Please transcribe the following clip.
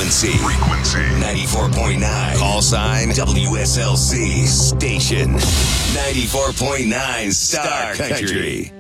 Frequency 94.9. Call sign WSLC. Station 94.9 Star Country.